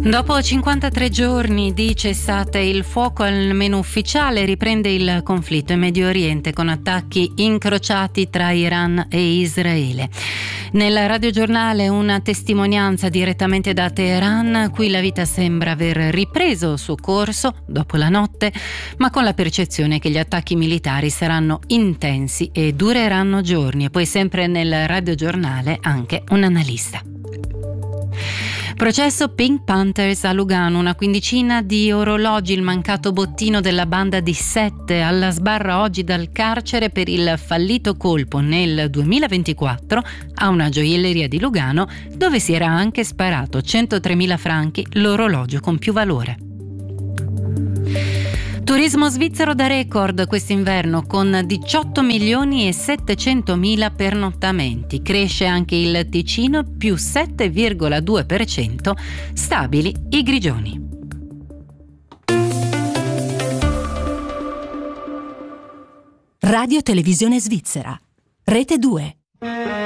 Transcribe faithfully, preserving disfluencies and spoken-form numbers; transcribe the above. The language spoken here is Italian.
Dopo cinquantatré giorni di cessate il fuoco, almeno ufficiale, riprende il conflitto in Medio Oriente con attacchi incrociati tra Iran e Israele. Nel radiogiornale una testimonianza direttamente da Teheran, qui la vita sembra aver ripreso il suo corso dopo la notte, ma con la percezione che gli attacchi militari saranno intensi e dureranno giorni. E poi sempre nel radiogiornale anche un analista. Processo Pink Panthers a Lugano, una quindicina di orologi, il mancato bottino della banda di sette alla sbarra oggi dal carcere per il fallito colpo nel duemilaventiquattro a una gioielleria di Lugano dove si era anche sparato centotremila franchi, l'orologio con più valore. Turismo svizzero da record quest'inverno con diciotto milioni e settecentomila pernottamenti. Cresce anche il Ticino più sette virgola due per cento, stabili i Grigioni. Radio Televisione Svizzera, Rete due.